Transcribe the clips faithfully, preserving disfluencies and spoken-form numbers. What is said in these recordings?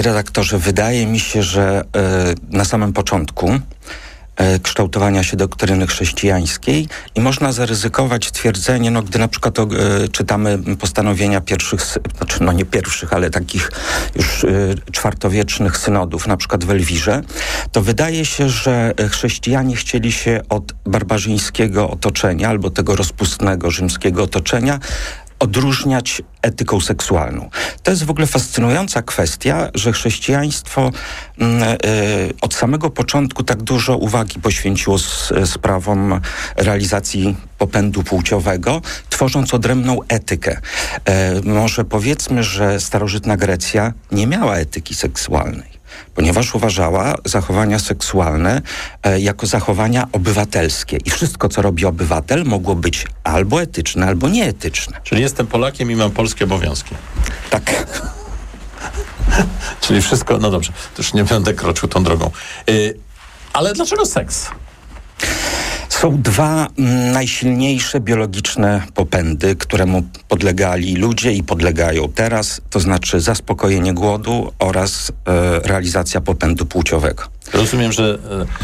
Panie redaktorze, wydaje mi się, że y, na samym początku kształtowania się doktryny chrześcijańskiej i można zaryzykować twierdzenie, no gdy na przykład o, y, czytamy postanowienia pierwszych, znaczy no nie pierwszych, ale takich już y, czwartowiecznych synodów, na przykład w Elwirze, to wydaje się, że chrześcijanie chcieli się od barbarzyńskiego otoczenia albo tego rozpustnego rzymskiego otoczenia odróżniać etyką seksualną. To jest w ogóle fascynująca kwestia, że chrześcijaństwo y, od samego początku tak dużo uwagi poświęciło s, sprawom realizacji popędu płciowego, tworząc odrębną etykę. Y, może powiedzmy, że starożytna Grecja nie miała etyki seksualnej, ponieważ uważała zachowania seksualne e, jako zachowania obywatelskie. I wszystko, co robi obywatel, mogło być albo etyczne, albo nieetyczne. Czyli jestem Polakiem i mam polskie obowiązki. Tak. Czyli wszystko, no dobrze, to już nie będę kroczył tą drogą. Yy, ale dlaczego seks? Są dwa m, najsilniejsze biologiczne popędy, któremu podlegali ludzie i podlegają teraz, to znaczy zaspokojenie głodu oraz e, realizacja popędu płciowego. Rozumiem, że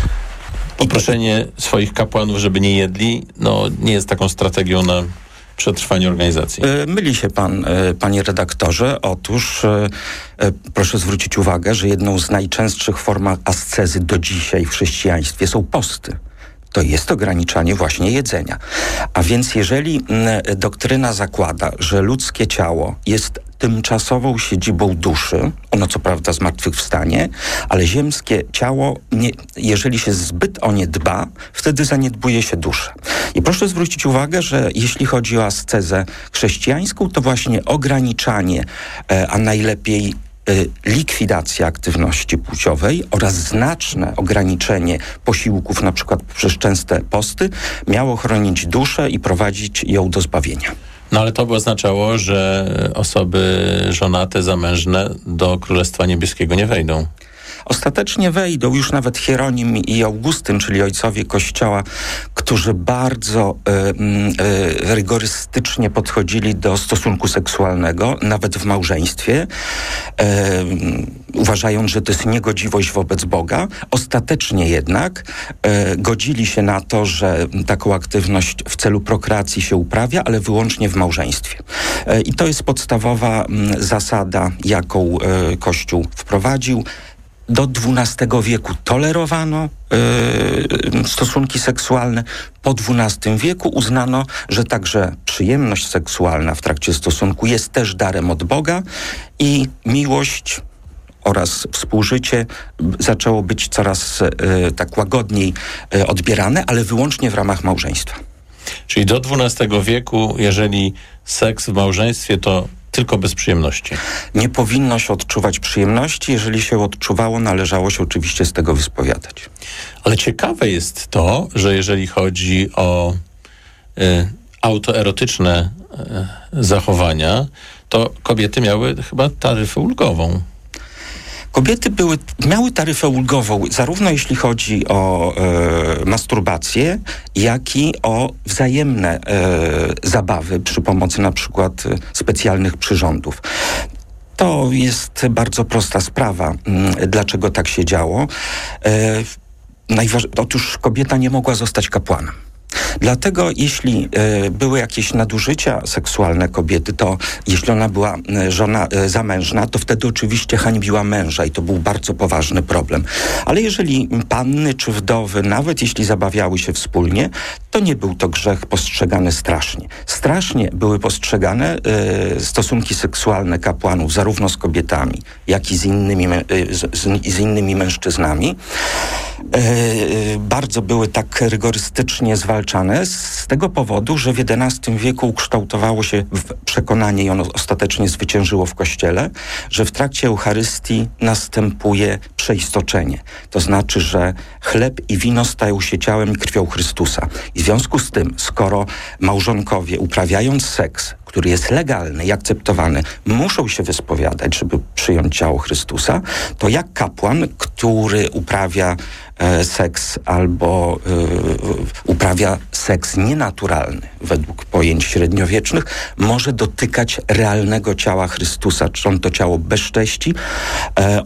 e, poproszenie swoich kapłanów, żeby nie jedli, no nie jest taką strategią na przetrwanie organizacji. E, myli się pan, e, panie redaktorze. Otóż e, e, proszę zwrócić uwagę, że jedną z najczęstszych form ascezy do dzisiaj w chrześcijaństwie są posty. To jest ograniczanie właśnie jedzenia. A więc jeżeli m, doktryna zakłada, że ludzkie ciało jest tymczasową siedzibą duszy, ono co prawda zmartwychwstanie, ale ziemskie ciało, nie, jeżeli się zbyt o nie dba, wtedy zaniedbuje się duszę. I proszę zwrócić uwagę, że jeśli chodzi o ascezę chrześcijańską, to właśnie ograniczanie, e, a najlepiej likwidacja aktywności płciowej oraz znaczne ograniczenie posiłków, na przykład przez częste posty, miało chronić duszę i prowadzić ją do zbawienia. No ale to by oznaczało, że osoby żonate, zamężne do Królestwa Niebieskiego nie wejdą. Ostatecznie wejdą już nawet Hieronim i Augustyn, czyli ojcowie Kościoła, którzy bardzo y, y, rygorystycznie podchodzili do stosunku seksualnego, nawet w małżeństwie, y, uważając, że to jest niegodziwość wobec Boga. Ostatecznie jednak y, godzili się na to, że taką aktywność w celu prokreacji się uprawia, ale wyłącznie w małżeństwie. Y, I to jest podstawowa y, zasada, jaką y, Kościół wprowadził. Do dwunastego wieku tolerowano yy, stosunki seksualne. Po dwunastym wieku uznano, że także przyjemność seksualna w trakcie stosunku jest też darem od Boga i miłość oraz współżycie zaczęło być coraz yy, tak łagodniej yy, odbierane, ale wyłącznie w ramach małżeństwa. Czyli do dwunastego wieku, jeżeli seks w małżeństwie, to tylko bez przyjemności. Nie powinno się odczuwać przyjemności. Jeżeli się odczuwało, należało się oczywiście z tego wyspowiadać. Ale ciekawe jest to, że jeżeli chodzi o y, autoerotyczne y, zachowania, to kobiety miały chyba taryfę ulgową. Kobiety były, miały taryfę ulgową, zarówno jeśli chodzi o e, masturbację, jak i o wzajemne e, zabawy przy pomocy na przykład e, specjalnych przyrządów. To jest bardzo prosta sprawa, m, dlaczego tak się działo. E, najważ- Otóż kobieta nie mogła zostać kapłanem. Dlatego jeśli y, były jakieś nadużycia seksualne kobiety, to jeśli ona była y, żona y, zamężna, to wtedy oczywiście hańbiła męża i to był bardzo poważny problem. Ale jeżeli panny czy wdowy, nawet jeśli zabawiały się wspólnie, to nie był to grzech postrzegany strasznie. Strasznie były postrzegane y, stosunki seksualne kapłanów zarówno z kobietami, jak i z innymi, y, z, z innymi mężczyznami. Y, bardzo były tak rygorystycznie zwalczane z tego powodu, że w jedenastym wieku ukształtowało się przekonanie i ono ostatecznie zwyciężyło w Kościele, że w trakcie Eucharystii następuje przeistoczenie. To znaczy, że chleb i wino stają się ciałem i krwią Chrystusa. I w związku z tym, skoro małżonkowie uprawiając seks, który jest legalny i akceptowany, muszą się wyspowiadać, żeby przyjąć ciało Chrystusa, to jak kapłan, który uprawia e, seks albo e, uprawia seks nienaturalny według pojęć średniowiecznych, może dotykać realnego ciała Chrystusa. Czy on to ciało bezcześci, e,